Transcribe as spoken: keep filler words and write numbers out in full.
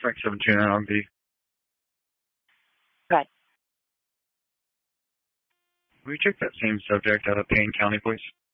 Frank seven two nine on V. Right. Will you check that same subject out of Payne County, please?